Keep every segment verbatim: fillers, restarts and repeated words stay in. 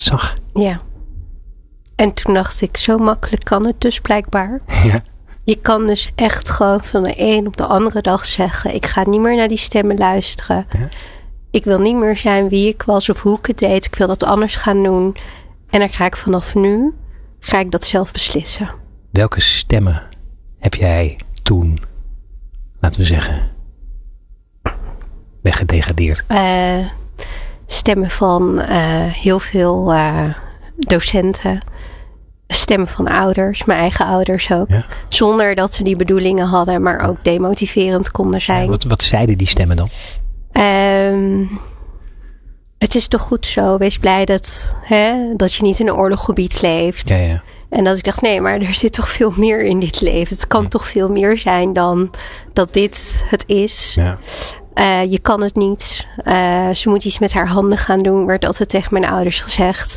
zag. Ja. En toen dacht ik, zo makkelijk kan het dus blijkbaar. Ja. Je kan dus echt gewoon van de een op de andere dag zeggen, ik ga niet meer naar die stemmen luisteren. Ja. Ik wil niet meer zijn wie ik was of hoe ik het deed. Ik wil dat anders gaan doen. En dan ga ik vanaf nu, ga ik dat zelf beslissen. Welke stemmen heb jij toen, laten we zeggen, weggedegradeerd? Uh, stemmen van uh, heel veel uh, docenten. Stemmen van ouders, mijn eigen ouders ook. Ja. Zonder dat ze die bedoelingen hadden, maar ook demotiverend konden zijn. Ja, wat, wat zeiden die stemmen dan? Um, het is toch goed zo. Wees blij dat, hè, dat je niet in een oorlogsgebied leeft. Ja, ja. En dat ik dacht, nee, maar er zit toch veel meer in dit leven. Het kan ja. toch veel meer zijn dan dat dit het is. Ja. Uh, je kan het niet. Uh, ze moet iets met haar handen gaan doen, werd altijd tegen mijn ouders gezegd.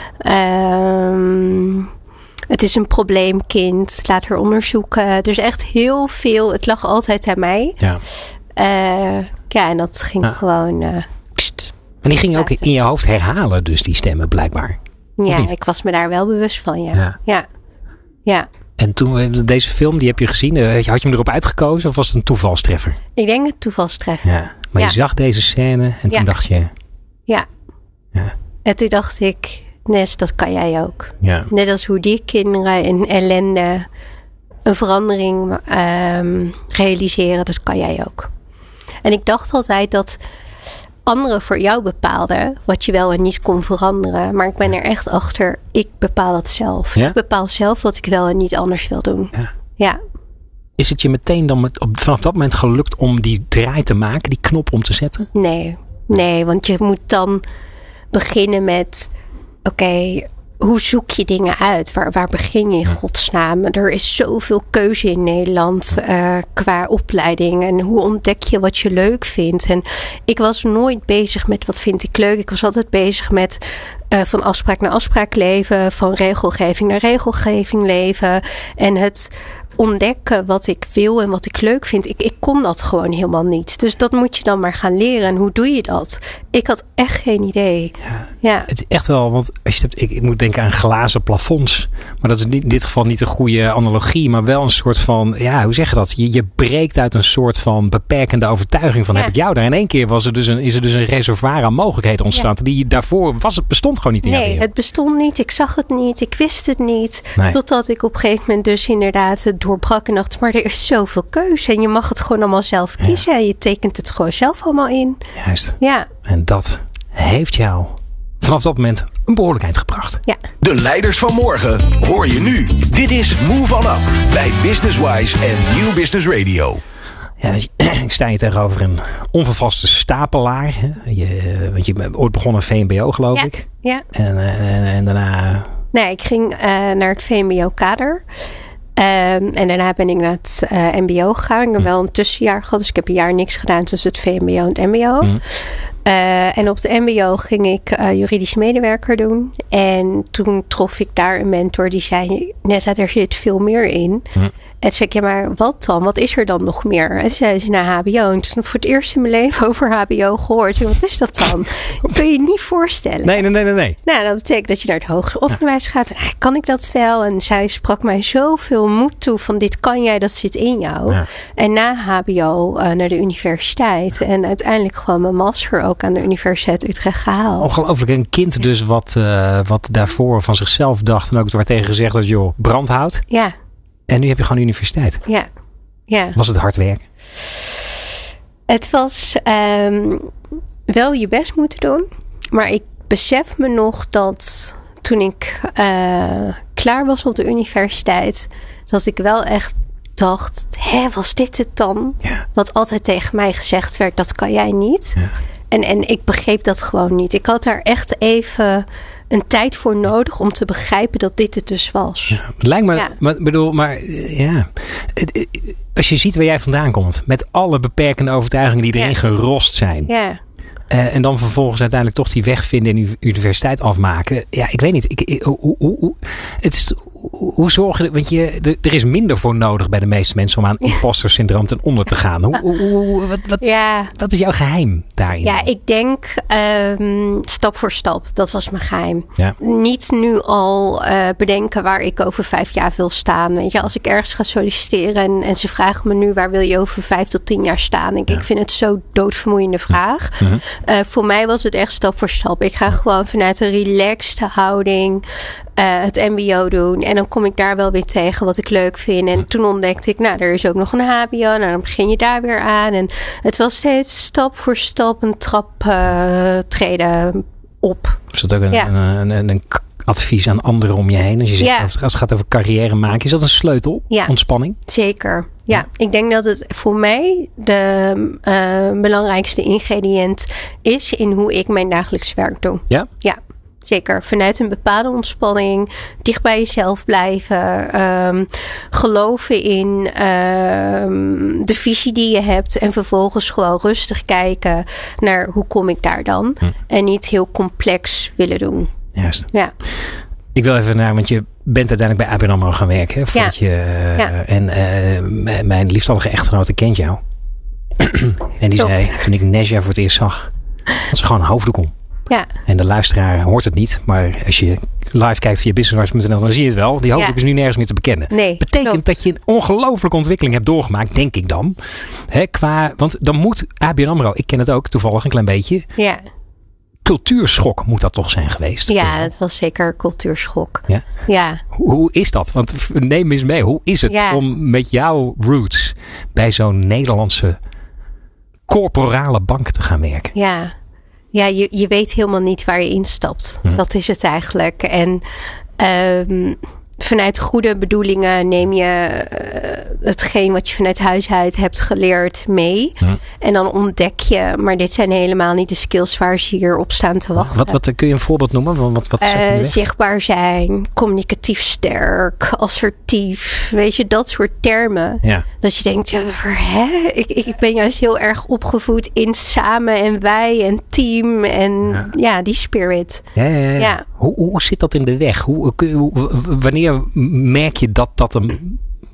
Um, het is een probleemkind. Laat haar onderzoeken. Er is echt heel veel. Het lag altijd aan mij. Ja. Uh, ja, en dat ging ja. gewoon... Uh, kst, en die ging ook in je hoofd herhalen, dus die stemmen blijkbaar. Ja, ik was me daar wel bewust van, ja. Ja. ja. ja. En toen, deze film, die heb je gezien. Had je hem erop uitgekozen of was het een toevalstreffer? Ik denk een toevalstreffer. Ja, maar ja. je zag deze scène en toen ja. dacht je... Ja. ja. En toen dacht ik, Nes, dat kan jij ook. Ja. Net als hoe die kinderen in ellende een verandering um, realiseren, dat kan jij ook. En ik dacht altijd dat anderen voor jou bepaalden wat je wel en niet kon veranderen. Maar ik ben er echt achter, ik bepaal dat zelf. Ja? Ik bepaal zelf wat ik wel en niet anders wil doen. Ja. ja. Is het je meteen dan met, op, vanaf dat moment gelukt om die draai te maken, die knop om te zetten? Nee, nee, want je moet dan beginnen met, oké, okay, hoe zoek je dingen uit? Waar, waar begin je in godsnaam? Er is zoveel keuze in Nederland uh, qua opleiding. En hoe ontdek je wat je leuk vindt? En ik was nooit bezig met wat vind ik leuk. Ik was altijd bezig met uh, van afspraak naar afspraak leven. Van regelgeving naar regelgeving leven. En het ontdekken wat ik wil en wat ik leuk vind. Ik, ik kon dat gewoon helemaal niet. Dus dat moet je dan maar gaan leren. En hoe doe je dat? Ik had echt geen idee. Ja, ja. Het is echt wel, want als je hebt, ik, ik moet denken aan glazen plafonds. Maar dat is in dit geval niet een goede analogie. Maar wel een soort van, ja, hoe zeg je dat? Je, je breekt uit een soort van beperkende overtuiging van ja. heb ik jou daar. In één keer was er dus een, is er dus een reservoir aan mogelijkheden ontstaan. Ja. Die daarvoor was het bestond gewoon niet in Nee, jouw het bestond niet. Ik zag het niet. Ik wist het niet. Nee. Totdat ik op een gegeven moment dus inderdaad het doorbrak en dacht, maar er is zoveel keuze. En je mag het gewoon allemaal zelf kiezen. Ja. En je tekent het gewoon zelf allemaal in. Juist. Ja. En dat heeft jou vanaf dat moment een behoorlijk eind gebracht. Ja. De leiders van morgen hoor je nu. Dit is Move On Up bij Business Wise en Nieuw Business Radio. Ja, ik sta hier tegenover een onvervaste stapelaar. Hè? Je, want je bent ooit begonnen V M B O, geloof ja. ik. Ja. En, en, en daarna... Nee, ik ging uh, naar het V M B O-kader. Um, en daarna ben ik naar het uh, M B O gegaan. Ik heb hm. wel een tussenjaar gehad. Dus ik heb een jaar niks gedaan tussen het V M B O en het M B O. Hm. Uh, en op het M B O ging ik uh, juridisch medewerker doen. En toen trof ik daar een mentor die zei, Nessa, er zit veel meer in. Hm. En toen zei ik, ja, maar wat dan? Wat is er dan nog meer? En toen zei ze naar H B O. En toen heb ik voor het eerst in mijn leven over H B O gehoord. En wat is dat dan? Dat kun je je niet voorstellen. Nee, nee, nee, nee. Nou, dat betekent dat je naar het hoger onderwijs gaat. En ah, kan ik dat wel? En zij sprak mij zoveel moed toe van dit kan jij, dat zit in jou. Ja. En na H B O uh, naar de universiteit. En uiteindelijk gewoon mijn master ook aan de Universiteit Utrecht gehaald. Ongelooflijk. Een kind dus wat, uh, wat daarvoor van zichzelf dacht. En ook waar tegen gezegd dat, joh, brandhout. Ja. En nu heb je gewoon universiteit. Ja. ja. Was het hard werken? Het was um, wel je best moeten doen. Maar ik besef me nog dat toen ik uh, klaar was op de universiteit, dat ik wel echt dacht, hé, was dit het dan? Ja. Wat altijd tegen mij gezegd werd, dat kan jij niet. Ja. En, en ik begreep dat gewoon niet. Ik had daar echt even een tijd voor nodig om te begrijpen dat dit het dus was. Ja, het lijkt me, ja. maar, bedoel, maar ja. Als je ziet waar jij vandaan komt, met alle beperkende overtuigingen die erin ja. gerost zijn. Ja. Uh, en dan vervolgens uiteindelijk toch die weg vinden en die universiteit afmaken. Ja, ik weet niet. Ik, ik, hoe, hoe, hoe, het is, hoe, hoe zorg je... Want je, er is minder voor nodig bij de meeste mensen om aan imposter syndroom ten onder te gaan. Hoe, hoe, hoe, wat, wat, ja. wat is jouw geheim daarin? Ja, ik denk um, stap voor stap. Dat was mijn geheim. Ja. Niet nu al uh, bedenken waar ik over vijf jaar wil staan. Weet je, als ik ergens ga solliciteren en, en ze vragen me nu waar wil je over vijf tot tien jaar staan. Ik, ja. ik vind het zo doodvermoeiende vraag. Mm-hmm. Uh, voor mij was het echt stap voor stap. Ik ga ja. gewoon vanuit een relaxed houding uh, het mbo doen. En dan kom ik daar wel weer tegen wat ik leuk vind. En mm. toen ontdekte ik, nou, er is ook nog een hbo. Nou, dan begin je daar weer aan. En het was steeds stap voor stap een trap uh, treden op. Is dat ook een, ja. een, een, een, een advies aan anderen om je heen? Als je zegt, ja. als het gaat over carrière maken, is dat een sleutel? Ja. Ontspanning? Zeker. Ja, ja, ik denk dat het voor mij de uh, belangrijkste ingrediënt is in hoe ik mijn dagelijks werk doe. Ja? Ja, zeker. Vanuit een bepaalde ontspanning, dicht bij jezelf blijven, um, geloven in um, de visie die je hebt en vervolgens gewoon rustig kijken naar hoe kom ik daar dan? Hm. En niet heel complex willen doen. Juist. Ja. Ik wil even naar, want je bent uiteindelijk bij A B N AMRO gaan werken. Hè, ja. je, uh, ja. En uh, mijn liefstallige echtgenote kent jou. En die Klopt. zei, toen ik Neja voor het eerst zag, had ze gewoon een hoofddoek om. Ja. En de luisteraar hoort het niet. Maar als je live kijkt via businesswise punt n l, dan zie je het wel. Die hoofddoek ja. is nu nergens meer te bekennen. Nee, betekent klopt. dat je een ongelofelijke ontwikkeling hebt doorgemaakt, denk ik dan. Hè, qua, want dan moet A B N AMRO, ik ken het ook toevallig een klein beetje. Ja. Cultuurschok moet dat toch zijn geweest? Ja, het was zeker cultuurschok. Ja? Ja. Hoe, hoe is dat? Want neem eens mee. Hoe is het ja. om met jouw roots bij zo'n Nederlandse corporale bank te gaan werken? Ja, ja je, je weet helemaal niet waar je instapt. Hm. Dat is het eigenlijk. En um, vanuit goede bedoelingen neem je uh, hetgeen wat je vanuit huis uit hebt geleerd mee. Hm. En dan ontdek je, maar dit zijn helemaal niet de skills waar ze hier op staan te wachten. Wat, wat kun je een voorbeeld noemen? Wat, wat uh, zichtbaar zijn, communicatief sterk, assertief. Weet je, dat soort termen. Ja. Dat je denkt, hè? Ik, ik ben juist heel erg opgevoed in samen en wij en team en ja, ja die spirit. Ja, ja, ja. Ja. Hoe, hoe zit dat in de weg? Hoe, hoe, wanneer merk je dat dat een...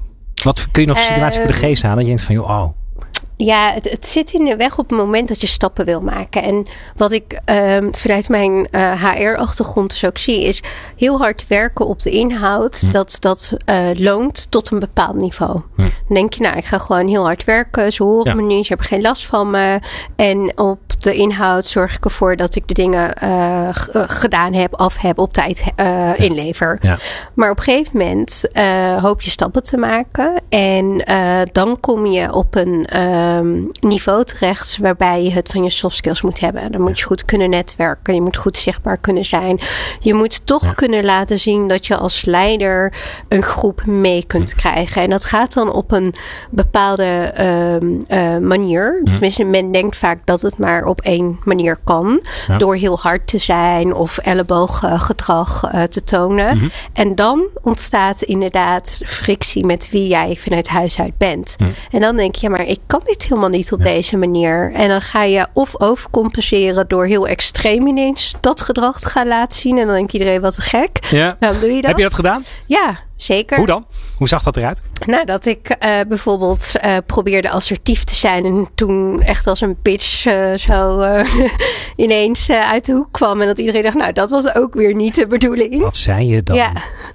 Wat kun je nog een situatie uh, voor de geest halen? Dat je denkt van, joh, oh. Ja, het, het zit in de weg op het moment dat je stappen wil maken. En wat ik um, vanuit mijn uh, H R-achtergrond dus ook zie, is heel hard werken op de inhoud. Hm. Dat dat uh, loont tot een bepaald niveau. Hm. Dan denk je, nou, ik ga gewoon heel hard werken. Ze horen ja. me nu, ze hebben geen last van me. En op de inhoud zorg ik ervoor dat ik de dingen uh, g- uh, gedaan heb, af heb, op tijd uh, ja. inlever. Ja. Maar op een gegeven moment uh, hoop je stappen te maken. En uh, dan kom je op een... Uh, Um, niveau terecht waarbij je het van je soft skills moet hebben. Dan moet je goed kunnen netwerken. Je moet goed zichtbaar kunnen zijn. Je moet toch ja. kunnen laten zien dat je als leider een groep mee kunt ja. krijgen. En dat gaat dan op een bepaalde um, uh, manier. Ja. Tenminste, men denkt vaak dat het maar op één manier kan. Ja. Door heel hard te zijn of ellebooggedrag uh, te tonen. Mm-hmm. En dan ontstaat inderdaad frictie met wie jij vanuit huis uit bent. Ja. En dan denk je, ja, maar ik kan dit helemaal niet op ja. deze manier. En dan ga je of overcompenseren door heel extreem ineens dat gedrag te gaan laten zien. En dan denkt iedereen, wat te gek. Ja. Nou, doe je dat? Heb je dat gedaan? Ja, zeker. Hoe dan? Hoe zag dat eruit? Nou, dat ik uh, bijvoorbeeld uh, probeerde assertief te zijn. En toen echt als een bitch uh, zo uh, ineens uh, uit de hoek kwam. En dat iedereen dacht, nou, dat was ook weer niet de bedoeling. Wat zei je dan? Ja.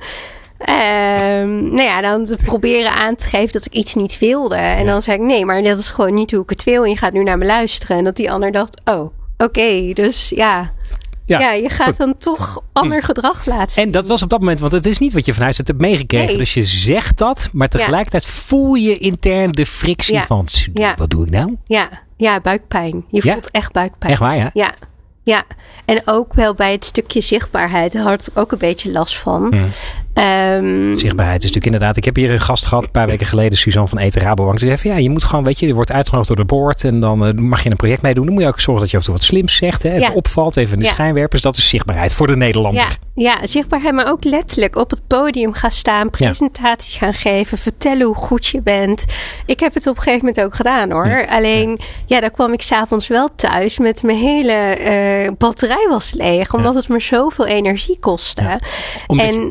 Um, nou ja, dan proberen aan te geven dat ik iets niet wilde. En ja. dan zei ik, nee, maar dat is gewoon niet hoe ik het wil. En je gaat nu naar me luisteren. En dat die ander dacht, oh, oké. Okay, dus ja... Ja, ja, je gaat goed. Dan toch ander gedrag laten. En dat was op dat moment, want het is niet wat je van huis uit hebt meegekregen. Nee. Dus je zegt dat, maar tegelijkertijd ja. voel je intern de frictie ja. van, ja. wat doe ik nou? Ja, ja buikpijn. Je voelt ja? echt buikpijn. Echt waar, ja? Ja. Ja, en ook wel bij het stukje zichtbaarheid. Daar had ik ook een beetje last van. Hmm. Um, Zichtbaarheid is natuurlijk inderdaad... Ik heb hier een gast gehad een paar weken geleden, Suzanne van Eten Rabobank. Ze zei van ja, je moet gewoon, weet je, je wordt uitgenodigd door de board en dan uh, mag je een project meedoen. Dan moet je ook zorgen dat je af en toe wat slims zegt, hè, even ja. opvalt, even in de ja. schijnwerpers. Dat is zichtbaarheid voor de Nederlander. Ja, ja, zichtbaarheid, maar ook letterlijk op het podium gaan staan, presentaties ja. gaan geven, vertellen hoe goed je bent. Ik heb het op een gegeven moment ook gedaan hoor. Ja. Alleen, ja. ja, daar kwam ik 's avonds wel thuis met mijn hele uh, batterij was leeg, omdat ja. het me zoveel energie kostte. Ja. Omdat en, je continu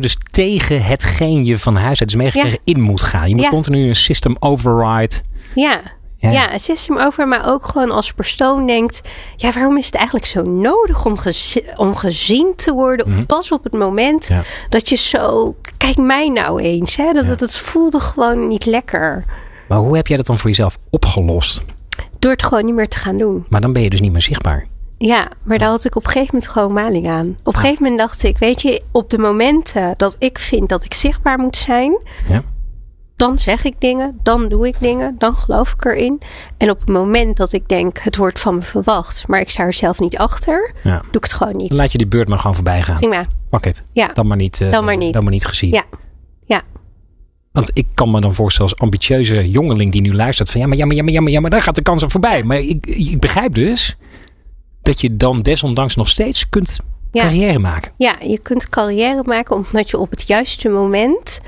dus tegen hetgeen je van huis uit is meegekregen ja. in moet gaan. Je moet ja. continu een system override. Ja. Ja. ja, een system over, maar ook gewoon als persoon denkt, ja, waarom is het eigenlijk zo nodig om, gezi- om gezien te worden? Mm-hmm. Pas op het moment ja. dat je zo, kijk mij nou eens, hè, dat ja. het, het voelde gewoon niet lekker. Maar hoe heb jij dat dan voor jezelf opgelost? Door het gewoon niet meer te gaan doen. Maar dan ben je dus niet meer zichtbaar. Ja, maar daar had ik op een gegeven moment gewoon maling aan. Op een ah. gegeven moment dacht ik, weet je, op de momenten dat ik vind dat ik zichtbaar moet zijn, ja. dan zeg ik dingen, dan doe ik dingen, dan geloof ik erin. En op het moment dat ik denk, het wordt van me verwacht, maar ik sta er zelf niet achter, ja. doe ik het gewoon niet. Dan laat je die beurt maar gewoon voorbij gaan. Prima. Pak het. Ja. Dan maar niet, uh, dan maar niet. Dan maar niet gezien. Ja. Ja. Want ik kan me dan voorstellen als ambitieuze jongeling die nu luistert van ja, maar ja, maar ja, maar ja, maar, ja, maar daar gaat de kans aan voorbij. Maar ik, ik begrijp dus dat je dan desondanks nog steeds kunt ja. carrière maken. Ja, je kunt carrière maken omdat je op het juiste moment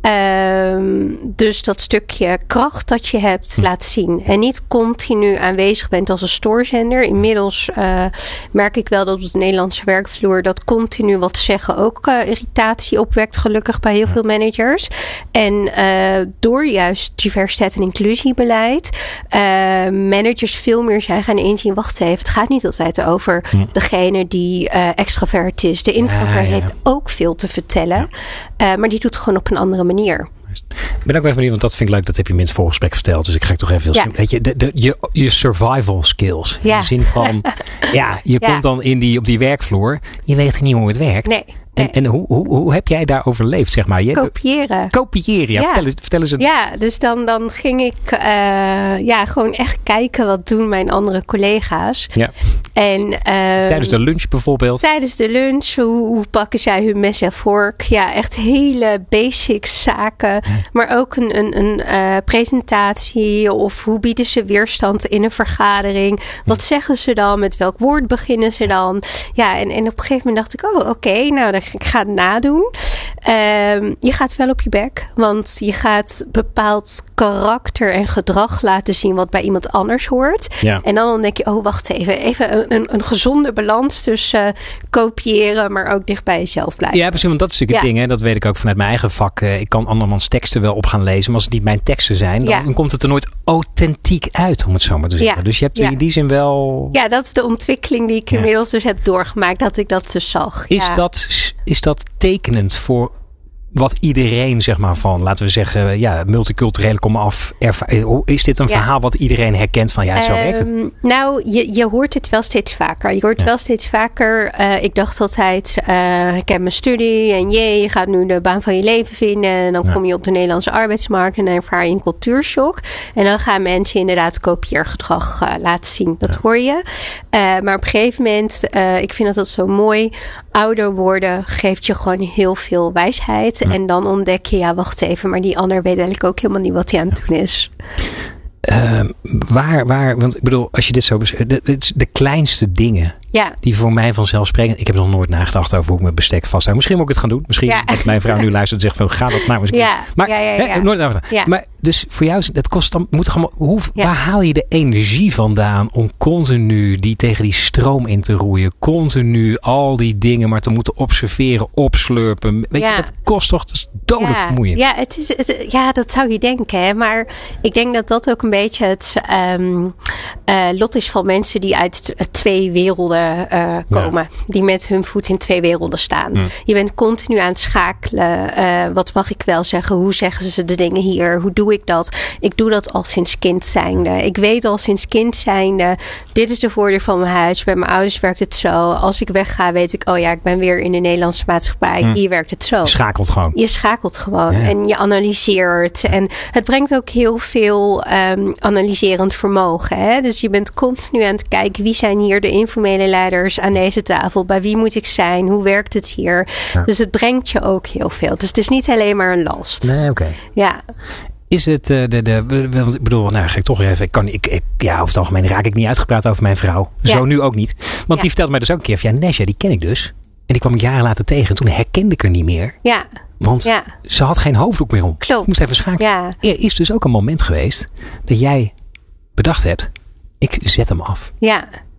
Um, dus dat stukje kracht dat je hebt hm. laat zien. En niet continu aanwezig bent als een stoorzender. Inmiddels uh, merk ik wel dat op de Nederlandse werkvloer dat continu wat zeggen ook uh, irritatie opwekt, gelukkig bij heel veel managers. En uh, door juist diversiteit en inclusiebeleid uh, managers veel meer zijn gaan inzien, wacht even, het gaat niet altijd over hm. degene die uh, extravert is. De introvert ja, ja. heeft ook veel te vertellen. Ja. Uh, maar die doet het gewoon op een andere manier. manier. Ik ben ook even benieuwd, want dat vind ik leuk. Dat heb je me in het voorgesprek verteld. Dus ik ga het toch even heel ja. snel. Weet je, de, de, je, je survival skills. Ja. In de zin van, ja, je ja. komt dan in die, op die werkvloer. Je weet niet hoe het werkt. Nee. En, nee. en hoe, hoe, hoe heb jij daar overleefd, zeg maar? Je, kopiëren. Kopiëren, ja. ja. Vertel, eens, vertel eens. Het. Ja, dus dan, dan ging ik uh, ja, gewoon echt kijken wat doen mijn andere collega's. Ja. En, uh, tijdens de lunch bijvoorbeeld? Tijdens de lunch. Hoe, hoe pakken zij hun mes en vork? Ja, echt hele basic zaken. Ja. Maar ook een, een, een uh, presentatie. Of hoe bieden ze weerstand in een vergadering? Wat ja. zeggen ze dan? Met welk woord beginnen ze dan? Ja, en, en op een gegeven moment dacht ik, oh, oké, okay, nou, dan ik ga het nadoen. Um, je gaat wel op je bek. Want je gaat bepaald karakter en gedrag laten zien wat bij iemand anders hoort. Ja. En dan denk je, oh, wacht even. Even een, een, een gezonde balans tussen uh, kopiëren, maar ook dicht bij jezelf blijven. Ja, precies. Want dat is natuurlijk ja. het ding. Hè? Dat weet ik ook vanuit mijn eigen vak. Uh, ik kan andermans teksten wel op gaan lezen. Maar als het niet mijn teksten zijn, dan, ja. dan komt het er nooit authentiek uit, om het zo maar te zeggen. Ja. Dus je hebt ja. in die zin wel... Ja, dat is de ontwikkeling die ik ja. inmiddels dus heb doorgemaakt. Dat ik dat dus zag. Is, ja. dat, is dat tekenend voor wat iedereen, zeg maar, van, laten we zeggen, ja, multiculturele komaf. Erva- is dit een ja. verhaal wat iedereen herkent van, ja, zo um, werkt het? Nou, je, je hoort het wel steeds vaker. Je hoort ja. wel steeds vaker. Uh, ik dacht altijd, uh, ik heb mijn studie en jee, je gaat nu de baan van je leven vinden. En dan ja. kom je op de Nederlandse arbeidsmarkt en dan ervaar je een cultuurshock. En dan gaan mensen inderdaad kopieergedrag uh, laten zien. Dat ja. hoor je. Uh, maar op een gegeven moment, uh, ik vind dat, dat zo mooi, ouder worden geeft je gewoon heel veel wijsheid. Ja. En dan ontdek je, ja, wacht even, maar die ander weet eigenlijk ook helemaal niet wat hij aan het doen is. Uh, waar, waar, want ik bedoel, als je dit zo beschrijft, dit is de kleinste dingen ja. die voor mij vanzelfsprekend. Ik heb nog nooit nagedacht over hoe ik mijn bestek vasthoud. Misschien moet ik het gaan doen. Misschien ja. dat mijn vrouw nu luistert en zegt van, ga dat nou eens. Ja. Maar ja, ja, ja. Hè, nooit nagedacht. Ja. Maar dus voor jou, dat kost dan, moet gewoon, hoe, ja. waar haal je de energie vandaan om continu die tegen die stroom in te roeien, continu al die dingen maar te moeten observeren, opslurpen. Weet ja. je, dat kost toch, dat is dodelijk ja. vermoeiend. Ja, het is, het, ja, dat zou je denken, hè. Maar ik denk dat dat ook een beetje het um, uh, lot is van mensen die uit t- twee werelden uh, komen. Ja. Die met hun voet in twee werelden staan. Ja. Je bent continu aan het schakelen. Uh, wat mag ik wel zeggen? Hoe zeggen ze de dingen hier? Hoe doe ik dat? Ik doe dat al sinds kind zijnde. Ik weet al sinds kind zijnde, dit is de voordeur van mijn huis. Bij mijn ouders werkt het zo. Als ik wegga, weet ik, oh ja, ik ben weer in de Nederlandse maatschappij. Ja. Hier werkt het zo. Je schakelt gewoon. Je schakelt gewoon. Ja. En je analyseert. En het brengt ook heel veel um, analyserend vermogen. Hè? Dus je bent continu aan het kijken, wie zijn hier de informele leiders aan deze tafel? Bij wie moet ik zijn? Hoe werkt het hier? Ja. Dus het brengt je ook heel veel. Dus het is niet alleen maar een last. Nee, oké. Okay. Ja. Is het uh, de, de, want ik bedoel, nou ga ik toch even, ik kan, ik, ik, ja, over het algemeen raak ik niet uitgepraat over mijn vrouw. Ja. Zo nu ook niet. Want ja. die vertelde mij dus ook een keer van, ja, Nesja, die ken ik dus. En die kwam ik jaren later tegen. En toen herkende ik haar niet meer. Ja. Want ja. ze had geen hoofddoek meer om. Klopt. Ik moest even schakelen. Ja. Er is dus ook een moment geweest dat jij bedacht hebt, ik zet hem af. Ja.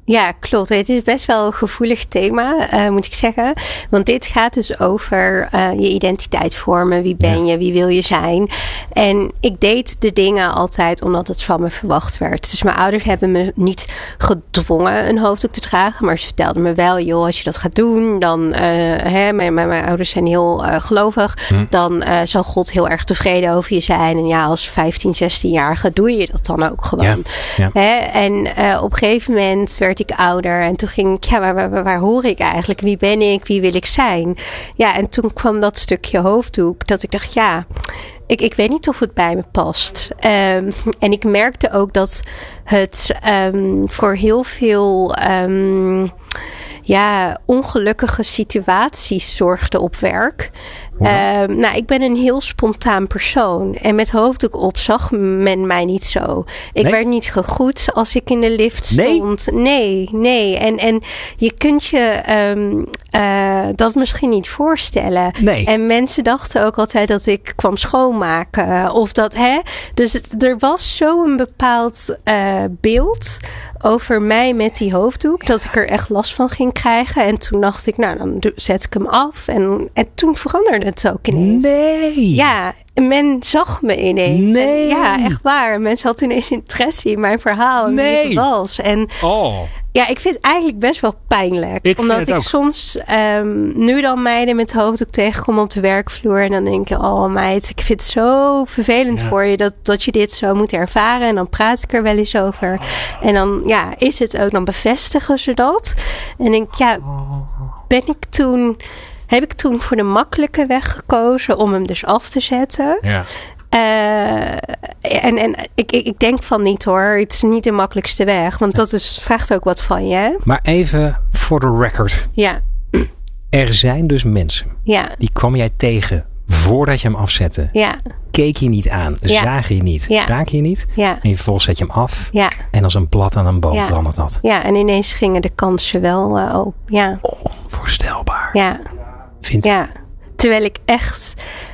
Ja, klopt. Het is best wel een gevoelig thema, uh, moet ik zeggen. Want dit gaat dus over uh, je identiteit vormen. Wie ben je? Wie wil je zijn? En ik deed de dingen altijd omdat het van me verwacht werd. Dus mijn ouders hebben me niet gedwongen een hoofddoek te dragen. Maar ze vertelden me wel, joh, als je dat gaat doen, dan, uh, hè, mijn, mijn, mijn ouders zijn heel uh, gelovig. Hm. Dan uh, zal God heel erg tevreden over je zijn. En ja, als vijftien, zestien-jarige doe je dat dan ook gewoon. Ja, ja. Hè? En uh, op een gegeven moment werd ik ouder. En toen ging ik, ja, waar, waar, waar hoor ik eigenlijk? Wie ben ik? Wie wil ik zijn? Ja, en toen kwam dat stukje hoofddoek. Dat ik dacht, ja, ik, ik weet niet of het bij me past. Um, en ik merkte ook dat het um, voor heel veel um, ja, ongelukkige situaties zorgde op werk. Uh, nou, ik ben een heel spontaan persoon. En met hoofddoek op zag men mij niet zo. Ik nee? werd niet gegroet als ik in de lift stond. Nee, nee. nee. En, en je kunt je um, uh, dat misschien niet voorstellen. Nee. En mensen dachten ook altijd dat ik kwam schoonmaken. Of dat, hè. Dus het, er was zo'n bepaald uh, beeld over mij met die hoofddoek, dat ik er echt last van ging krijgen. En toen dacht ik, nou, dan zet ik hem af. En, en toen veranderde het ook ineens. Nee! Ja, men zag me ineens. Nee! En ja, echt waar. Mensen hadden ineens interesse in mijn verhaal. En nee! wie ik was. En oh. ja, ik vind het eigenlijk best wel pijnlijk. Ik omdat ik ook. soms um, nu dan meiden met hoofddoek tegenkom op de werkvloer. En dan denk ik, oh meid, ik vind het zo vervelend ja. voor je dat, dat je dit zo moet ervaren. En dan praat ik er wel eens over. En dan ja, is het ook, dan bevestigen ze dat. En denk ik, ja, ben ik toen, heb ik toen voor de makkelijke weg gekozen om hem dus af te zetten. Ja. Uh, en en ik, ik, ik denk van niet hoor. Het is niet de makkelijkste weg. Want dat is, vraagt ook wat van je. Hè? Maar even voor de record. Ja. Er zijn dus mensen. Ja. Die kwam jij tegen voordat je hem afzette. Ja. Keek je niet aan. Ja. Zaag je niet. Ja. Raak je niet. Ja. En vervolgens zet je hem af. Ja. En als een blad aan een boom ja. verandert dat. Ja. En ineens gingen de kansen wel uh, open. Ja. Onvoorstelbaar. Ja. Vind ja. Terwijl ik echt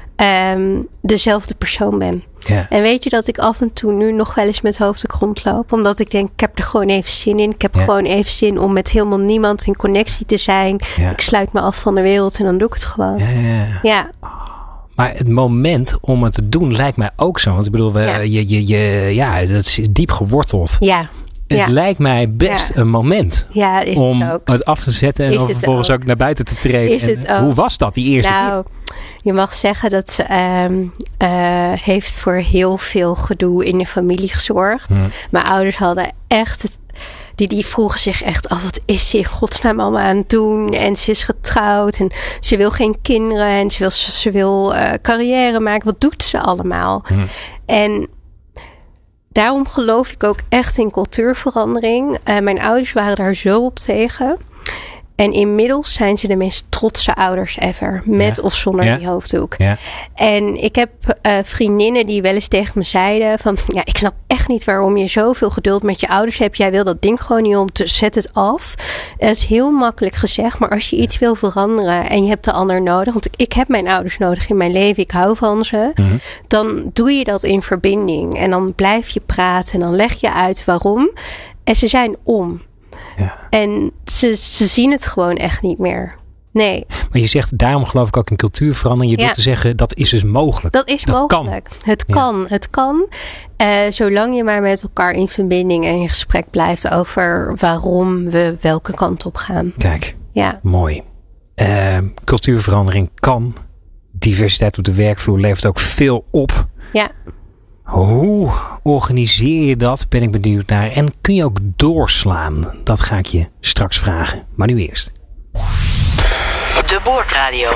Um, dezelfde persoon ben. Ja. En weet je dat ik af en toe nu nog wel eens met hoofddoek rondloop? Omdat ik denk, ik heb er gewoon even zin in. Ik heb ja. gewoon even zin om met helemaal niemand in connectie te zijn. Ja. Ik sluit me af van de wereld en dan doe ik het gewoon. Ja, ja, ja. ja. Maar het moment om het te doen lijkt mij ook zo. Want ik bedoel, we, ja. Je, je, je, ja, dat is diep geworteld. Ja. Het ja. lijkt mij best ja. een moment ja, is om het, ook. het af te zetten en dan vervolgens ook. ook naar buiten te treden. Is het en, ook. Hoe was dat die eerste nou, keer? Je mag zeggen dat um, uh, heeft voor heel veel gedoe in de familie gezorgd. Hmm. Mijn ouders hadden echt het, Die, die vroegen zich echt af, wat is ze in godsnaam allemaal aan het doen? En ze is getrouwd en ze wil geen kinderen en ze wil, ze wil uh, carrière maken. Wat doet ze allemaal? Hmm. En daarom geloof ik ook echt in cultuurverandering. Uh, mijn ouders waren daar zo op tegen. En inmiddels zijn ze de meest trotse ouders ever. Met ja. of zonder ja. die hoofddoek. Ja. En ik heb uh, vriendinnen die wel eens tegen me zeiden van, ja, ik snap echt niet waarom je zoveel geduld met je ouders hebt. Jij wil dat ding gewoon niet om, te zet het af. Het is heel makkelijk gezegd, maar als je iets wil veranderen en je hebt de ander nodig, want ik, ik heb mijn ouders nodig in mijn leven, ik hou van ze, mm-hmm. dan doe je dat in verbinding. En dan blijf je praten en dan leg je uit waarom. En ze zijn om. Ja. En ze, ze zien het gewoon echt niet meer. Nee. Maar je zegt, daarom geloof ik ook in cultuurverandering. Je ja. bedoelt te zeggen, dat is dus mogelijk. Dat is dat mogelijk. Kan. Het kan. Ja. Het kan. Uh, zolang je maar met elkaar in verbinding en in gesprek blijft over waarom we welke kant op gaan. Kijk. Ja. Mooi. Uh, cultuurverandering kan. Diversiteit op de werkvloer levert ook veel op. Ja. Hoe organiseer je dat? Ben ik benieuwd naar. En kun je ook doorslaan? Dat ga ik je straks vragen. Maar nu eerst. De Boordradio.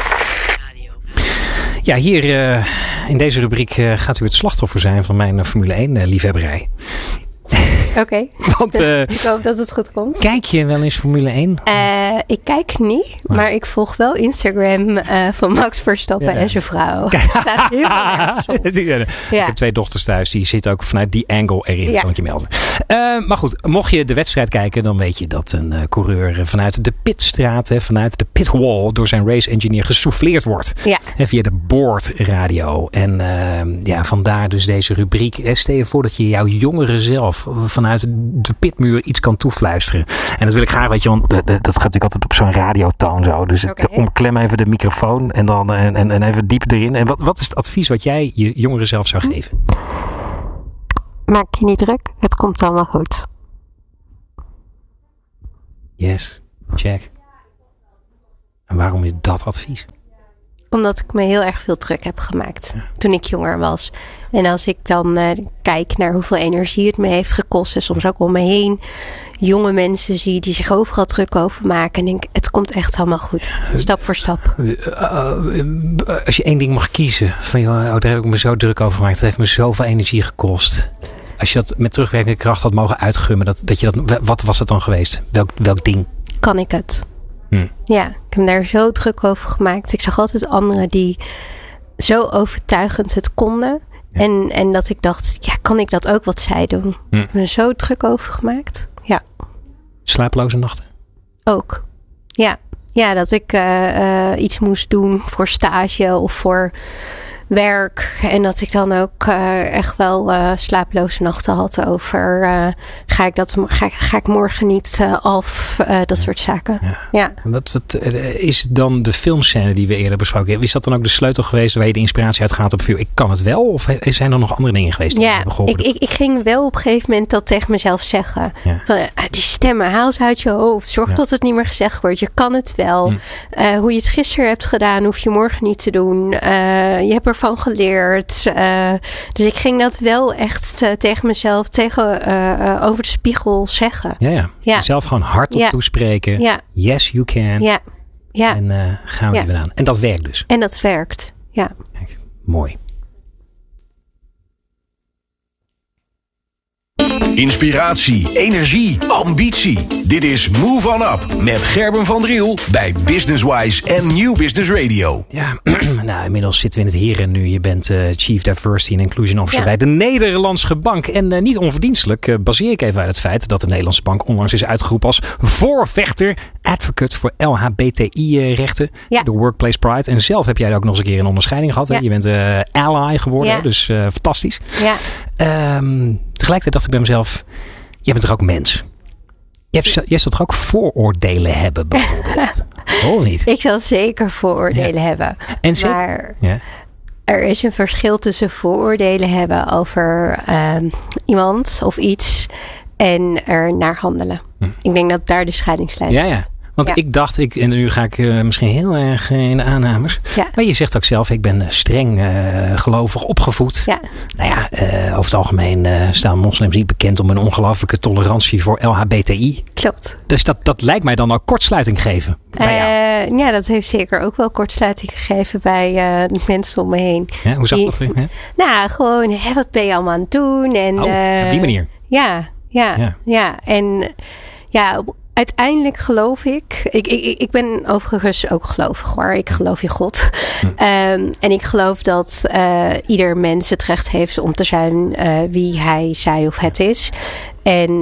Ja, hier uh, in deze rubriek uh, gaat u het slachtoffer zijn van mijn uh, Formule één uh, liefhebberij. Oké. Okay. Uh, ik hoop dat het goed komt. Kijk je wel eens Formule één? Uh, ik kijk niet, maar, maar ik volg wel Instagram uh, van Max Verstappen ja. en zijn vrouw. Staat heel erg ja. Ik heb twee dochters thuis, die zitten ook vanuit die angle erin, ja. kan ik je melden. Uh, maar goed, mocht je de wedstrijd kijken, dan weet je dat een uh, coureur vanuit de pitstraat, hè, vanuit de pitwall, door zijn race engineer gesouffleerd wordt. Ja. Hè, via de boordradio. En uh, ja, vandaar dus deze rubriek. Stel je voor dat je jouw jongere zelf vanuit de pitmuur iets kan toefluisteren. En dat wil ik graag, weet je, want de, de, dat gaat natuurlijk altijd op zo'n radiotoon zo. Dus okay. ik omklem even de microfoon en dan en, en, en even diep erin. En wat, wat is het advies wat jij je jongeren zelf zou geven? Maak je niet druk, het komt allemaal goed. Yes, check. En waarom is dat advies? Omdat ik me heel erg veel druk heb gemaakt ja. toen ik jonger was. En als ik dan uh, kijk naar hoeveel energie het me heeft gekost. En soms ook om me heen jonge mensen zie die zich overal druk over maken. En denk, het komt echt allemaal goed. Stap voor stap. Uh, uh, als je één ding mag kiezen. Van, joh, oh, daar heb ik me zo druk over gemaakt. Dat heeft me zoveel energie gekost. Als je dat met terugwerkende kracht had mogen uitgummen. Dat, dat je dat, wat was het dan geweest? Welk, welk ding? Kan ik het? Hmm. Ja, ik heb me daar zo druk over gemaakt. Ik zag altijd anderen die zo overtuigend het konden. Ja. En, en dat ik dacht, ja, kan ik dat ook wat zij doen? Hmm. Ik heb me er zo druk over gemaakt. Ja. Slapeloze nachten? Ook. Ja, ja dat ik uh, uh, iets moest doen voor stage of voor werk. En dat ik dan ook uh, echt wel uh, slapeloze nachten had over uh, ga ik dat ga, ga ik morgen niet uh, af, uh, dat ja. soort zaken. Ja. ja. Wat, wat is dan de filmscène die we eerder besproken hebben? Is dat dan ook de sleutel geweest waar je de inspiratie uit gaat op ik kan het wel? Of zijn er nog andere dingen geweest die ja, hebben geholpen? Ik, ik, ik ging wel op een gegeven moment dat tegen mezelf zeggen. Ja. Van, uh, die stemmen, haal ze uit je hoofd. Zorg ja. dat het niet meer gezegd wordt. Je kan het wel. Hm. Uh, hoe je het gisteren hebt gedaan, hoef je morgen niet te doen. Uh, je hebt ervan geleerd. Uh, dus ik ging dat wel echt uh, tegen mezelf, tegen, uh, uh, over de spiegel zeggen. Ja, ja. ja. Jezelf gewoon hardop ja. toespreken. Ja. Yes, you can. Ja. Ja. En uh, gaan we ja. er weer aan. En dat werkt dus. En dat werkt, ja. Kijk, mooi. Inspiratie, energie, ambitie. Dit is Move On Up met Gerben van Driel bij Businesswise en Nieuw Business Radio. Ja, nou inmiddels zitten we in het hier en nu. Je bent uh, Chief Diversity and Inclusion Officer ja. bij de Nederlandse Bank. En uh, niet onverdienstelijk uh, baseer ik even uit het feit dat de Nederlandse Bank onlangs is uitgeroepen als voorvechter, advocate voor L H B T I-rechten. Ja. De Workplace Pride. En zelf heb jij ook nog eens een keer een onderscheiding gehad. Ja. Hè? Je bent uh, ally geworden, ja. dus uh, fantastisch. Ja. Um, tegelijkertijd dacht ik bij mezelf, jij bent toch ook mens? Jij, hebt, jij zal toch ook vooroordelen hebben bijvoorbeeld? Oh, niet? Ik zal zeker vooroordelen ja. hebben. En zeker? Maar ja. er is een verschil tussen vooroordelen hebben over um, iemand of iets en er naar handelen. Hm. Ik denk dat daar de scheidingslijn ja, ja. Want ja. ik dacht, ik, en nu ga ik uh, misschien heel erg uh, in de aannames. Ja. Maar je zegt ook zelf, ik ben streng uh, gelovig opgevoed. Ja. Nou ja, uh, over het algemeen uh, staan moslims niet bekend om een ongelooflijke tolerantie voor L H B T I. Klopt. Dus dat, dat lijkt mij dan ook kortsluiting geven bij jou. Uh, ja, dat heeft zeker ook wel kortsluiting gegeven bij uh, de mensen om me heen. Ja, hoe zag die, dat erin? Hè? Nou, gewoon, hè, wat ben je allemaal aan het doen? En, oh, uh, op die manier. Ja, ja, ja. ja. En ja, uiteindelijk geloof ik, ik, ik, ik ben overigens ook gelovig hoor. Ik geloof in God. Hm. Um, en ik geloof dat uh, ieder mens het recht heeft om te zijn uh, wie hij, zij of het is. En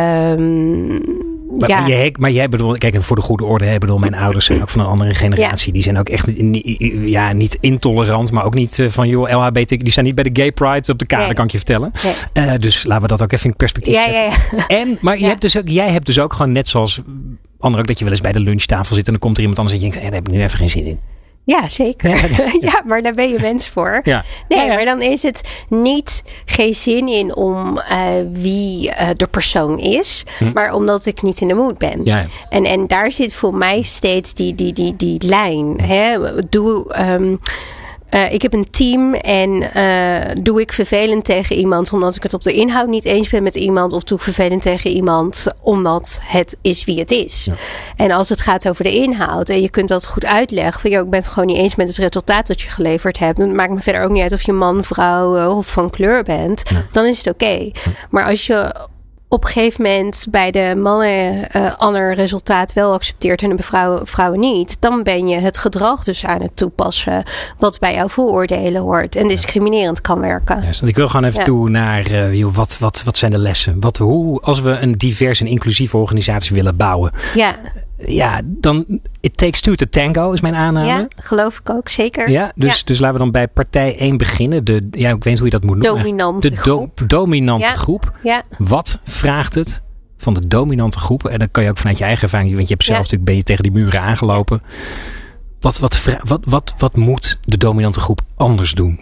um, maar, ja. maar, jij, maar jij bedoelt, kijk, voor de goede orde, hè, bedoel, mijn ouders zijn ook van een andere generatie. Ja. Die zijn ook echt ja, niet intolerant, maar ook niet uh, van joh, L H B T. Die staan niet bij de Gay Pride op de kade, nee. kan ik je vertellen. Nee. Uh, dus laten we dat ook even in perspectief ja, zetten. Ja, ja. En, maar ja. je hebt dus ook, jij hebt dus ook gewoon net zoals anderen ook, dat je wel eens bij de lunchtafel zit en dan komt er iemand anders en je denkt, hey, daar heb ik nu even geen zin in. Ja, zeker. Ja, ja. ja, maar daar ben je mens voor. Ja. Nee, ja, ja. maar dan is het niet geen zin in om uh, wie uh, de persoon is, hm. maar omdat ik niet in de mood ben. Ja, ja. En, en daar zit voor mij steeds die, die, die, die lijn. Hm. Hè? Doe... Um, Uh, ik heb een team en uh, doe ik vervelend tegen iemand omdat ik het op de inhoud niet eens ben met iemand, of doe ik vervelend tegen iemand omdat het is wie het is. Ja. En als het gaat over de inhoud en je kunt dat goed uitleggen, van joh, ik ben het gewoon niet eens met het resultaat dat je geleverd hebt, dan maakt me verder ook niet uit of je man, vrouw of van kleur bent, ja. dan is het oké. Okay. Ja. Maar als je op een gegeven moment bij de mannen uh, ander resultaat wel accepteert en de vrouwen, vrouwen niet, dan ben je het gedrag dus aan het toepassen wat bij jouw vooroordelen hoort en discriminerend kan werken. Ja, ik wil gewoon even ja. toe naar uh, joh, wat, wat, wat zijn de lessen? Wat, hoe, als we een divers en inclusieve organisatie willen bouwen. Ja. ja, dan it takes two to tango is mijn aanname. Ja, geloof ik ook, zeker. Ja, dus, ja. dus laten we dan bij partij één beginnen. De, ja, ik weet niet hoe je dat moet noemen. Dominante de do- groep. dominante ja. groep. Ja. Wat vraagt het van de dominante groep? En dan kan je ook vanuit je eigen ervaring, want je hebt zelf ja. natuurlijk ben je tegen die muren aangelopen. Wat, wat, vra- wat, wat, wat moet de dominante groep anders doen?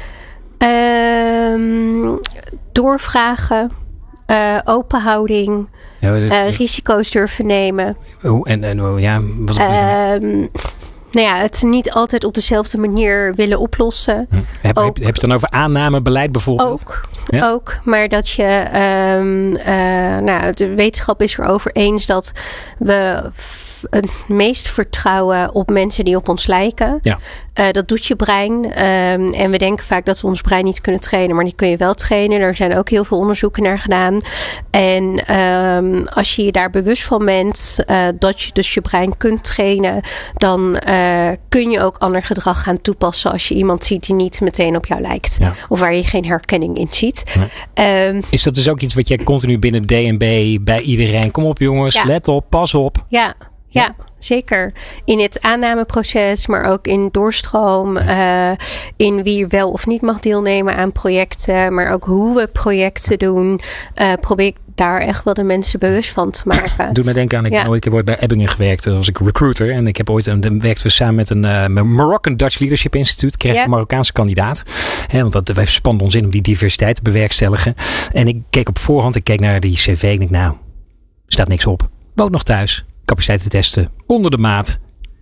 Um, doorvragen, uh, open houding, Ja, dat, uh, risico's durven nemen. oh, en, en oh, ja, wat, Um, nou ja, het niet altijd op dezelfde manier willen oplossen. hm. heb, heb, ook, heb je het dan over aannamebeleid bijvoorbeeld? Ook, Ja? ook, maar dat je, um, uh, nou, de wetenschap is erover eens dat we f- het meest vertrouwen op mensen die op ons lijken. Ja. Uh, dat doet je brein. Um, en we denken vaak dat we ons brein niet kunnen trainen, maar die kun je wel trainen. Er zijn ook heel veel onderzoeken naar gedaan. En um, als je je daar bewust van bent, uh, dat je dus je brein kunt trainen, dan uh, kun je ook ander gedrag gaan toepassen als je iemand ziet die niet meteen op jou lijkt. Ja. Of waar je geen herkenning in ziet. Nee. Um, Is dat dus ook iets wat jij continu binnen D en B bij iedereen? Kom op jongens, Ja. let op, pas op. Ja, ja, zeker. In het aannameproces, maar ook in doorstroom. Uh, in wie wel of niet mag deelnemen aan projecten. Maar ook hoe we projecten doen. Uh, probeer ik daar echt wel de mensen bewust van te maken. Doet mij denken aan, ik, Ja. ooit, ik heb ooit bij Ebbingen gewerkt. Toen was ik recruiter. En ik heb ooit, en dan werkten we samen met een uh, Moroccan Dutch Leadership Institute. Kreeg ik Ja. een Marokkaanse kandidaat. He, want dat, wij spanden ons in om die diversiteit te bewerkstelligen. En ik keek op voorhand, ik keek naar die cv. En ik denk, nou, staat niks op. Woont nog thuis. Capaciteiten testen. Onder de maat.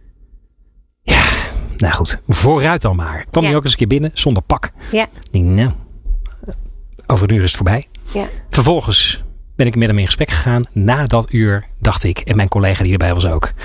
Ja, nou goed. Vooruit dan maar. Kwam Ja. hij ook eens een keer binnen, zonder pak. Ja, Ik denk, nou, over een uur is het voorbij. ja. Vervolgens ben ik met hem in gesprek gegaan. Na dat uur dacht ik, en mijn collega die erbij was ook,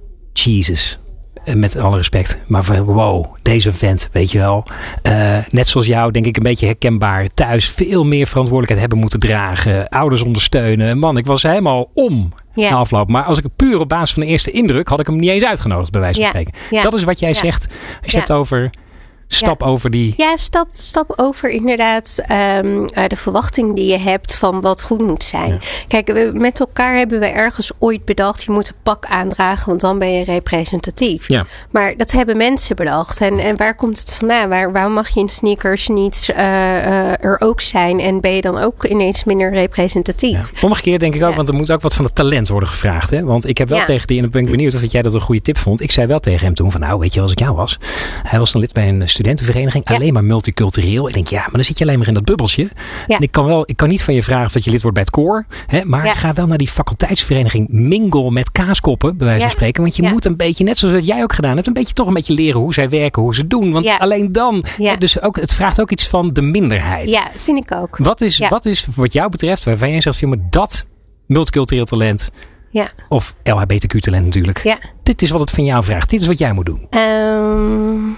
Jesus, met alle respect, maar van wow, deze vent, weet je wel. Uh, net zoals jou, denk ik een beetje herkenbaar. Thuis veel meer verantwoordelijkheid hebben moeten dragen. Ouders ondersteunen. Man, ik was helemaal om Ja. na afloop. Maar als ik puur op basis van de eerste indruk, had ik hem niet eens uitgenodigd, bij wijze van Ja. spreken. Ja. Dat is wat jij Ja. zegt. Als je Ja. hebt over, stap Ja. over die... Ja, stap, stap over inderdaad um, uh, de verwachting die je hebt van wat goed moet zijn. Ja. Kijk, we, met elkaar hebben we ergens ooit bedacht, je moet een pak aandragen, want dan ben je representatief. Ja. Maar dat hebben mensen bedacht. En, en waar komt het vandaan? Waar, waarom mag je in sneakers niet uh, uh, er ook zijn en ben je dan ook ineens minder representatief? Ja. Omgekeerd denk ik ook, Ja. want er moet ook wat van het talent worden gevraagd. Hè? Want ik heb wel Ja. tegen die, en dan ben ik benieuwd of jij dat een goede tip vond. Ik zei wel tegen hem toen van, nou weet je, als ik jou was. Hij was dan lid bij een studentenvereniging, Ja. alleen maar multicultureel. Ik denk, ja, maar dan zit je alleen maar in dat bubbeltje. Ja. En ik kan wel, ik kan niet van je vragen of dat je lid wordt bij het koor. Hè? Maar Ja. ga wel naar die faculteitsvereniging mingle met kaaskoppen, bij wijze van Ja. spreken. Want je Ja. moet een beetje, net zoals wat jij ook gedaan hebt, een beetje toch een beetje leren hoe zij werken, hoe ze doen. Want Ja. alleen dan, Ja. hè, dus ook, het vraagt ook iets van de minderheid. Ja, vind ik ook. Wat is, Ja. wat is wat jou betreft, waarvan jij zegt, maar dat multicultureel talent, Ja. of L H B T Q talent natuurlijk. Ja. Dit is wat het van jou vraagt. Dit is wat jij moet doen. Um,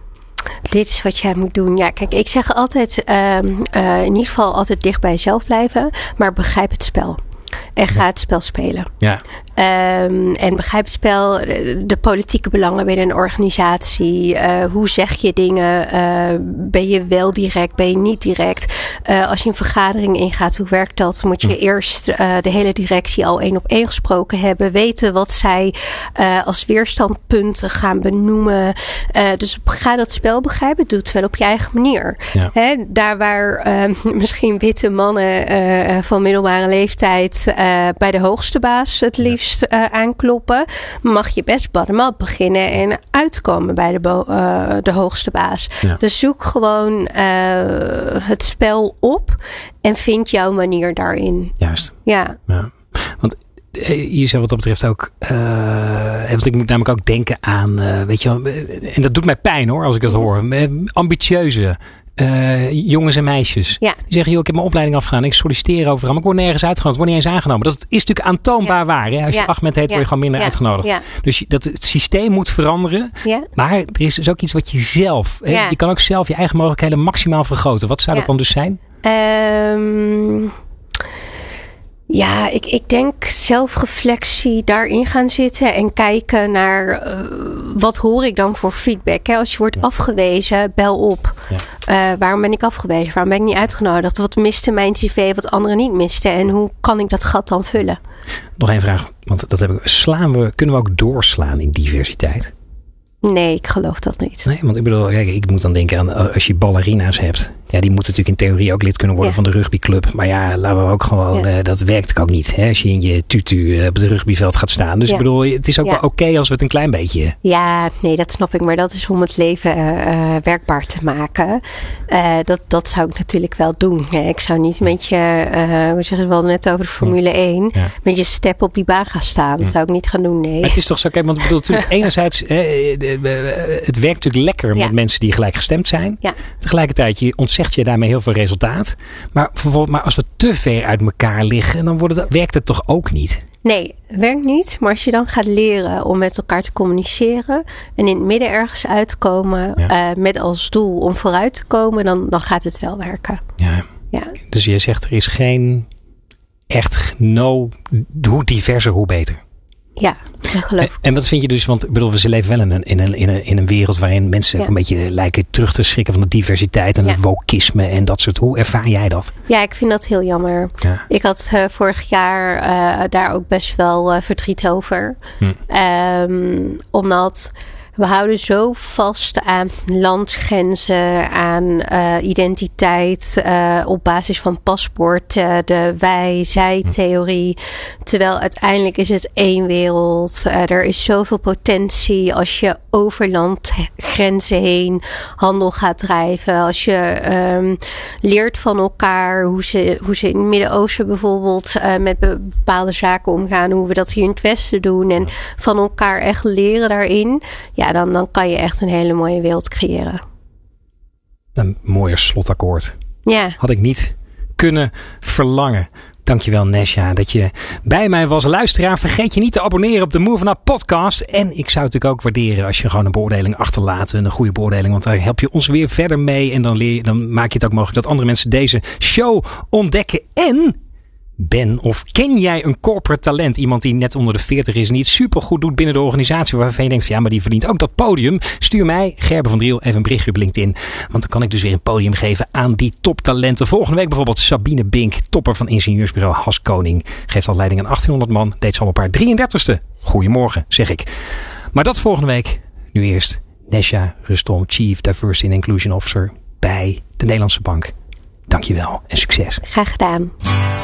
dit is wat jij moet doen. Ja, kijk, ik zeg altijd, um, uh, in ieder geval altijd dicht bij jezelf blijven, maar begrijp het spel. En ga het spel spelen. Ja. Um, en begrijp het spel, de, de politieke belangen binnen een organisatie. Uh, hoe zeg je dingen? Uh, ben je wel direct? Ben je niet direct? Uh, als je een vergadering ingaat, hoe werkt dat? Moet je eerst uh, de hele directie al één op één gesproken hebben. Weten wat zij uh, als weerstandpunten gaan benoemen. Uh, dus ga dat spel begrijpen. Doe het wel op je eigen manier. Ja. Hè, daar waar uh, misschien witte mannen uh, van middelbare leeftijd uh, bij de hoogste baas het liefst Uh, aankloppen, mag je best bottom-up beginnen en uitkomen bij de, bo- uh, de hoogste baas. Ja. Dus zoek gewoon uh, het spel op en vind jouw manier daarin. Juist. Ja. Ja. Want uh, je zegt wat dat betreft ook, uh, want ik moet namelijk ook denken aan, uh, weet je wel, en dat doet mij pijn hoor, als ik dat hoor, ambitieuze Uh, jongens en meisjes. Ja. Die zeggen, joh, ik heb mijn opleiding afgedaan. Ik solliciteer overal. Maar ik word nergens uitgenodigd. Ik word niet eens aangenomen. Dat is natuurlijk aantoonbaar Ja. waar. Hè? Als je Ja. Ahmed heet, Ja. word je gewoon minder Ja. uitgenodigd. Ja. Dus je, dat, het systeem moet veranderen. Ja. Maar er is dus ook iets wat je zelf... Hè? Ja. Je kan ook zelf je eigen mogelijkheden maximaal vergroten. Wat zou Ja. dat dan dus zijn? Um, Ja, ik, ik denk zelfreflectie daarin gaan zitten en kijken naar uh, wat hoor ik dan voor feedback. Hè? Als je wordt ja. afgewezen, bel op. Ja. Uh, waarom ben ik afgewezen? Waarom ben ik niet uitgenodigd? Wat miste mijn cv wat anderen niet misten? En hoe kan ik dat gat dan vullen? Nog één vraag, want dat heb ik. Slaan we, kunnen we ook doorslaan in diversiteit? Nee, ik geloof dat niet. Nee, want ik bedoel, kijk, ik moet dan denken aan als je ballerina's hebt. Ja, die moeten natuurlijk in theorie ook lid kunnen worden ja. van de rugbyclub. Maar ja, laten we ook gewoon, ja. uh, dat werkt ook niet. Hè, als je in je tutu uh, op het rugbyveld gaat staan. Dus ja. ik bedoel, het is ook ja. wel oké okay als we het een klein beetje... Ja, nee, dat snap ik. Maar dat is om het leven uh, werkbaar te maken. Uh, dat, dat zou ik natuurlijk wel doen. Hè. Ik zou niet met je, uh, hoe zeg je wel net over de Formule ja. één, ja. met je step op die baan gaan staan. Dat ja. zou ik niet gaan doen, nee. Maar het is toch zo, kijk, want ik bedoel, natuurlijk enerzijds, uh, uh, uh, het werkt natuurlijk lekker ja. met mensen die gelijk gestemd zijn. Ja. Tegelijkertijd, je ontzegt je daarmee heel veel resultaat. Maar, maar als we te ver uit elkaar liggen, dan wordt het, werkt het toch ook niet? Nee, werkt niet. Maar als je dan gaat leren om met elkaar te communiceren en in het midden ergens uit te komen ja. uh, met als doel om vooruit te komen, dan, dan gaat het wel werken. Ja. Ja. Dus je zegt er is geen echt no, hoe diverser, hoe beter. Ja, dat geloof ik. En, en wat vind je dus, want ik bedoel, we leven wel in een, in een, in een, in een wereld waarin mensen ja. een beetje lijken terug te schrikken van de diversiteit en ja. het wokisme en dat soort. Hoe ervaar jij dat? Ja, ik vind dat heel jammer. Ja. Ik had uh, vorig jaar uh, daar ook best wel uh, verdriet over. Hm. Um, omdat we houden zo vast aan landsgrenzen, aan uh, identiteit uh, op basis van paspoort, uh, de wij-zij-theorie. Terwijl uiteindelijk is het één wereld. Uh, er is zoveel potentie als je over landgrenzen heen handel gaat drijven. Als je um, leert van elkaar hoe ze, hoe ze in het Midden-Oosten bijvoorbeeld uh, met bepaalde zaken omgaan. Hoe we dat hier in het Westen doen. En van elkaar echt leren daarin. Ja, Ja, dan, dan kan je echt een hele mooie wereld creëren. Een mooier slotakkoord. Ja. Had ik niet kunnen verlangen. Dankjewel Nesja dat je bij mij was. Luisteraar, vergeet je niet te abonneren op de Move On Up podcast. En ik zou het natuurlijk ook waarderen als je gewoon een beoordeling achterlaat. Een goede beoordeling, want daar help je ons weer verder mee. En dan, leer je, dan maak je het ook mogelijk dat andere mensen deze show ontdekken. En... Ben of ken jij een corporate talent? Iemand die net onder de veertig is en die het supergoed doet binnen de organisatie. Waarvan je denkt van ja, maar die verdient ook dat podium. Stuur mij, Gerben van Driel, even een berichtje op LinkedIn. Want dan kan ik dus weer een podium geven aan die toptalenten. Volgende week bijvoorbeeld Sabine Bink, topper van ingenieursbureau Haskoning. Geeft al leiding aan achttienhonderd man. Deed ze al op haar drieëndertigste. Goedemorgen, zeg ik. Maar dat volgende week. Nu eerst Nesja Rustom, Chief Diversity and Inclusion Officer bij de Nederlandse Bank. Dankjewel en succes. Graag gedaan.